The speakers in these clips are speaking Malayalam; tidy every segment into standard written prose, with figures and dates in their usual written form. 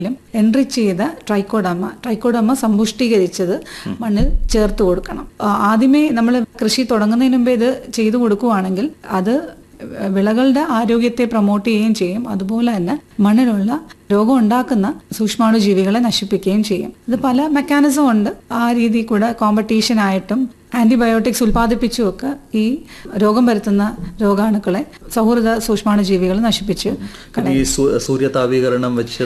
എൻറിച്ച് ചെയ്ത ട്രൈക്കോഡർമ സമ്പുഷ്ടീകരിച്ചത് മണ്ണിൽ ചേർത്ത് കൊടുക്കണം. ആദ്യമേ നമ്മൾ കൃഷി തുടങ്ങുന്നതിന് മുമ്പേ ഇത് ചെയ്തു കൊടുക്കുകയാണെങ്കിൽ അത് വിളകളുടെ ആരോഗ്യത്തെ പ്രൊമോട്ട് ചെയ്യുകയും ചെയ്യും. അതുപോലെ തന്നെ മണ്ണിലുള്ള രോഗം ഉണ്ടാക്കുന്ന സൂക്ഷ്മാണുജീവികളെ നശിപ്പിക്കുകയും ചെയ്യും. ഇത് പല മെക്കാനിസം ഉണ്ട്. ആ രീതിയിൽ കൂടെ കോമ്പറ്റീഷൻ ആയിട്ടും ആന്റിബയോട്ടിക്സ് ഉൽപ്പാദിപ്പിച്ചുമൊക്കെ ഈ രോഗം വരുത്തുന്ന രോഗാണുക്കളെ സൗഹൃദ സൂക്ഷ്മാണുജീവികൾ നശിപ്പിച്ച് സൂര്യതാപീകരണം വെച്ച്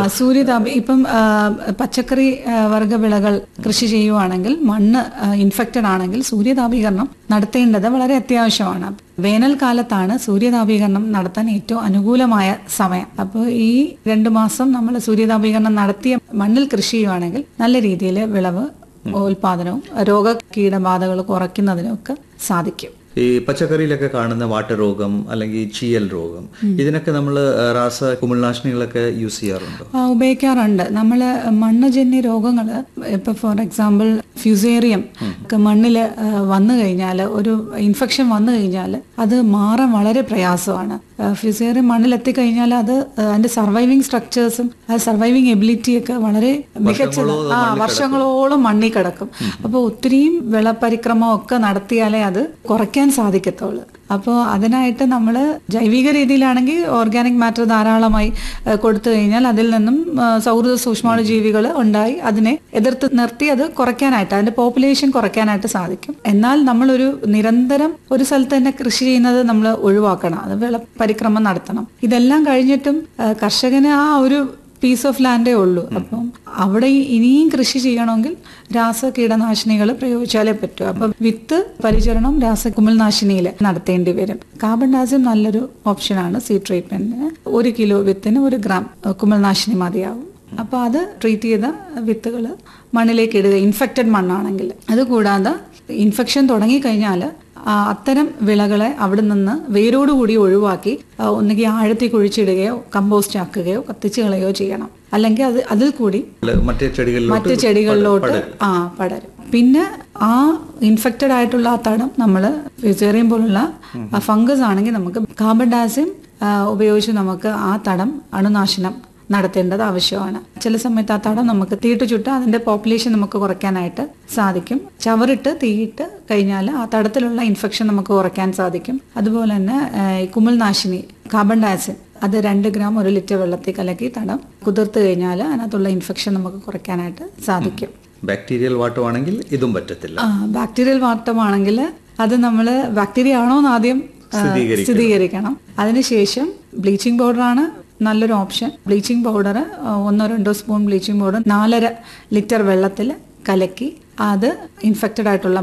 ഇപ്പം പച്ചക്കറി വർഗ്ഗവിളകൾ കൃഷി ചെയ്യുവാണെങ്കിൽ മണ്ണ് ഇൻഫെക്റ്റഡ് ആണെങ്കിൽ സൂര്യതാപീകരണം നടത്തേണ്ടത് വളരെ അത്യാവശ്യമാണ്. വേനൽക്കാലത്താണ് സൂര്യതാപീകരണം നടത്താൻ ഏറ്റവും അനുകൂലമായ സമയം. അപ്പോൾ ഈ 2 മാസം നമ്മൾ സൂര്യതാപീകരണം നടത്തിയ മണ്ണിൽ കൃഷി ചെയ്യുവാണെങ്കിൽ നല്ല രീതിയിൽ വിളവ് ഉൽപാദനവും രോഗ കീടബാധകൾ കുറയ്ക്കുന്നതിനൊക്കെ സാധിക്കും. ഈ പച്ചക്കറിയിലൊക്കെ കാണുന്ന വാട്ടരോഗം അല്ലെങ്കിൽ ചീയൽ രോഗം, ഇതിനൊക്കെ നമ്മൾ രാസ കുമിൾനാശിനികളൊക്കെ യൂസ് ചെയ്യാറുണ്ടോ? ഉപയോഗിക്കാറുണ്ട്. നമ്മൾ മണ്ണുജന്യ രോഗങ്ങൾ ഇപ്പൊ ഫോർ എക്സാമ്പിൾ ഫ്യൂസേറിയം മണ്ണിൽ വന്നു കഴിഞ്ഞാൽ, ഒരു ഇൻഫെക്ഷൻ വന്നു കഴിഞ്ഞാൽ അത് മാറാൻ വളരെ പ്രയാസമാണ്. ഫ്യൂസേറിയം മണ്ണിൽ എത്തിക്കഴിഞ്ഞാൽ അത് അതിന്റെ സർവൈവിങ് സ്ട്രക്ചേഴ്സും സർവൈവിങ് എബിലിറ്റിയൊക്കെ വളരെ മികച്ചത് വർഷങ്ങളോളം മണ്ണിൽ കിടക്കും. അപ്പോൾ ഒത്തിരിയും വിളപരിക്രമം ഒക്കെ നടത്തിയാലേ അത് കുറയ്ക്കാൻ സാധിക്കത്തുള്ളൂ. അപ്പോൾ അതിനായിട്ട് നമ്മൾ ജൈവിക രീതിയിലാണെങ്കിൽ ഓർഗാനിക് മാറ്റർ ധാരാളമായി കൊടുത്തു കഴിഞ്ഞാൽ അതിൽ നിന്നും സൗഹൃദ സൂക്ഷ്മാണുജീവികൾ ഉണ്ടായി അതിനെ എതിർത്ത് നിർത്തി അത് കുറയ്ക്കാനായിട്ട്, അതിന്റെ പോപ്പുലേഷൻ കുറയ്ക്കാനായിട്ട് സാധിക്കും. എന്നാൽ നമ്മളൊരു നിരന്തരം ഒരു സ്ഥലത്ത് തന്നെ കൃഷി ചെയ്യുന്നത് നമ്മൾ ഒഴിവാക്കണം. അത് വിളപരിക്രമം നടത്തണം. ഇതെല്ലാം കഴിഞ്ഞിട്ടും കർഷകന് ആ ഒരു പീസ് ഓഫ് ലാൻഡേ ഉള്ളൂ. അപ്പം അവിടെ ഇനിയും കൃഷി ചെയ്യണമെങ്കിൽ രാസ കീടനാശിനികൾ പ്രയോഗിച്ചാലേ പറ്റൂ. അപ്പം വിത്ത് പരിചരണം രാസകുമിൾനാശിനിയിൽ നടത്തേണ്ടി വരും. കാർബൺ ഡയോക്സൈഡ് നല്ലൊരു ഓപ്ഷനാണ് സീഡ് ട്രീറ്റ്മെന്റിന്. 1 കിലോ വിത്തിന് 1 ഗ്രാം കുമിൾനാശിനി മതിയാവും. അപ്പോൾ അത് ട്രീറ്റ് ചെയ്ത വിത്തുകൾ മണ്ണിലേക്ക് ഇടുക, ഇൻഫെക്റ്റഡ് മണ്ണാണെങ്കിൽ. അതുകൂടാതെ ഇൻഫെക്ഷൻ തുടങ്ങിക്കഴിഞ്ഞാൽ അത്തരം വിളകളെ അവിടെ നിന്ന് വേരോടുകൂടി ഒഴിവാക്കി ഒന്നുകിൽ ആഴത്തിൽ കുഴിച്ചിടുകയോ കമ്പോസ്റ്റ് ആക്കുകയോ കത്തിച്ച് കളയോ ചെയ്യണം. അല്ലെങ്കിൽ അതിൽ കൂടി മറ്റു ചെടികളിലോട്ട് പടരും. പിന്നെ ആ ഇൻഫെക്റ്റഡ് ആയിട്ടുള്ള ആ തടം നമ്മൾ ഫ്യൂസേറിയം പോലുള്ള ഫംഗസ് ആണെങ്കിൽ നമുക്ക് കാർബൺ ഡയോക്സൈഡ് ഉപയോഗിച്ച് നമുക്ക് ആ തടം അണുനാശനം നടത്തേണ്ടത് ആവശ്യമാണ്. ചില സമയത്ത് ആ തടം നമുക്ക് തീയിട്ട് ചുട്ട് അതിന്റെ പോപ്പുലേഷൻ നമുക്ക് കുറയ്ക്കാനായിട്ട് സാധിക്കും. ചവറിട്ട് തീയിട്ട് കഴിഞ്ഞാൽ ആ തടത്തിലുള്ള ഇൻഫെക്ഷൻ നമുക്ക് കുറയ്ക്കാൻ സാധിക്കും. അതുപോലെ തന്നെ കുമിൾനാശിനി കാർബൺ ഡയോക്സൈഡ് അത് 2 ഗ്രാം 1 ലിറ്റർ വെള്ളത്തിൽ കലക്കി തടം കുതിർത്ത് കഴിഞ്ഞാൽ അതിനകത്തുള്ള ഇൻഫെക്ഷൻ നമുക്ക് കുറയ്ക്കാനായിട്ട് സാധിക്കും. ബാക്ടീരിയൽ വാട്ടമാണെങ്കിൽ ഇതും പറ്റത്തില്ല. ബാക്ടീരിയൽ വാട്ടമാണെങ്കിൽ അത് നമ്മൾ ബാക്ടീരിയ ആണോ എന്ന് ആദ്യം സ്ഥിരീകരിക്കണം. അതിനുശേഷം ബ്ലീച്ചിങ് പൗഡറാണ് നല്ലൊരു option. Bleaching powder 1-2 spoon bleaching powder 4.5 litre വെള്ളത്തിൽ കലക്കി അത് ഇൻഫെക്റ്റഡ് ആയിട്ടുള്ള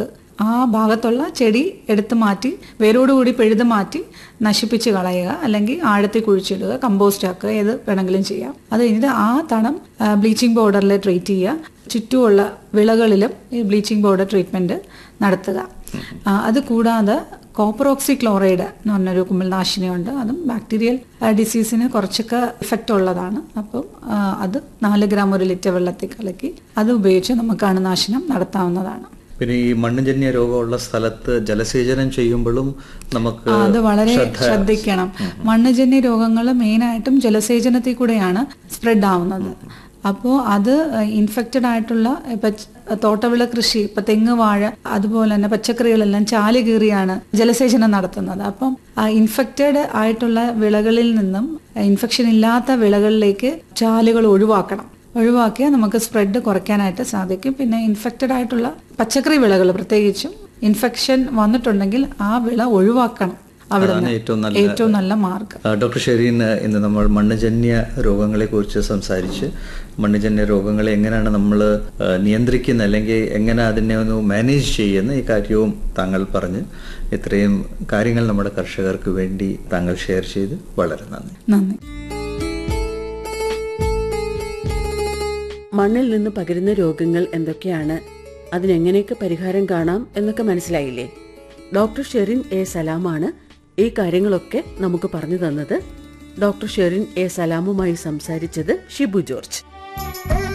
ആ ഭാഗത്തുള്ള ചെടി എടുത്തു മാറ്റി വേരോടുകൂടി പിഴുത് മാറ്റി നശിപ്പിച്ച് കളയുക, അല്ലെങ്കിൽ ആഴത്തിൽ കുഴിച്ചിടുക, കമ്പോസ്റ്റ് ആക്കുക, ഏത് വേണമെങ്കിലും ചെയ്യാം. അത് കഴിഞ്ഞിട്ട് ആ തടം ബ്ലീച്ചിങ് പൗഡറിൽ ട്രീറ്റ് ചെയ്യുക. ചുറ്റുമുള്ള വിളകളിലും ഈ ബ്ലീച്ചിങ് പൗഡർ ട്രീറ്റ്മെന്റ് നടത്തുക. അത് കൂടാതെ കോപ്പർ ഓക്സി ക്ലോറൈഡ് എന്ന് പറഞ്ഞൊരു കുമിൾനാശിനിയുണ്ട്. അതും ബാക്ടീരിയൽ ഡിസീസിന് കുറച്ചൊക്കെ എഫക്റ്റ് ഉള്ളതാണ്. അപ്പം അത് 4 ഗ്രാം 1 ലിറ്റർ വെള്ളത്തിൽ കലക്കി അത് ഉപയോഗിച്ച് നമുക്ക് അണുനാശനം നടത്താവുന്നതാണ്. പിന്നെ ഈ മണ്ണുജന്യ രോഗമുള്ള സ്ഥലത്ത് ജലസേചനം ചെയ്യുമ്പോഴും നമുക്ക് അത് വളരെ ശ്രദ്ധിക്കണം. മണ്ണുജന്യ രോഗങ്ങൾ മെയിനായിട്ടും ജലസേചനത്തിൽ കൂടെയാണ് സ്പ്രെഡ് ആവുന്നത്. അപ്പോൾ അത് ഇൻഫെക്റ്റഡ് ആയിട്ടുള്ള തോട്ടവിള കൃഷി, ഇപ്പൊ തെങ്ങ്, വാഴ, അതുപോലെ തന്നെ പച്ചക്കറികളെല്ലാം ചാല് കീറിയാണ് ജലസേചനം നടത്തുന്നത്. അപ്പം ഇൻഫെക്റ്റഡ് ആയിട്ടുള്ള വിളകളിൽ നിന്നും ഇൻഫെക്ഷൻ ഇല്ലാത്ത വിളകളിലേക്ക് ചാലുകൾ ഒഴിവാക്കിയാൽ നമുക്ക് സ്പ്രെഡ് കുറയ്ക്കാനായിട്ട് സാധിക്കും. പിന്നെ ഇൻഫെക്റ്റഡ് ആയിട്ടുള്ള പച്ചക്കറി വിളകൾ പ്രത്യേകിച്ചും ഇൻഫെക്ഷൻ വന്നിട്ടുണ്ടെങ്കിൽ ആ വിള ഒഴിവാക്കണം. ഏറ്റവും നല്ല മാർഗം. ഡോക്ടർ ഷെരീൻ, ഇന്ന് നമ്മൾ മണ്ണുജന്യ രോഗങ്ങളെ കുറിച്ച് സംസാരിച്ച് മണ്ണുജന്യ രോഗങ്ങളെ എങ്ങനെയാണ് നമ്മൾ നിയന്ത്രിക്കുന്നത് അല്ലെങ്കിൽ എങ്ങനെ അതിനെ ഒന്ന് മാനേജ് ചെയ്യുന്ന ഈ കാര്യവും താങ്കൾ പറഞ്ഞ് ഇത്രയും കാര്യങ്ങൾ നമ്മുടെ കർഷകർക്ക് വേണ്ടി താങ്കൾ ഷെയർ ചെയ്ത് വളരെ നന്ദി. മണ്ണിൽ നിന്ന് പകരുന്ന രോഗങ്ങൾ എന്തൊക്കെയാണ്, അതിനെങ്ങനെയൊക്കെ പരിഹാരം കാണാം എന്നൊക്കെ മനസ്സിലായില്ലേ? ഡോക്ടർ ഷെറിൻ എ സലാമാണ് ഈ കാര്യങ്ങളൊക്കെ നമുക്ക് പറഞ്ഞു തന്നത്. ഡോക്ടർ ഷെറിൻ എ സലാമുമായി സംസാരിച്ചത് ഷിബു ജോർജ്.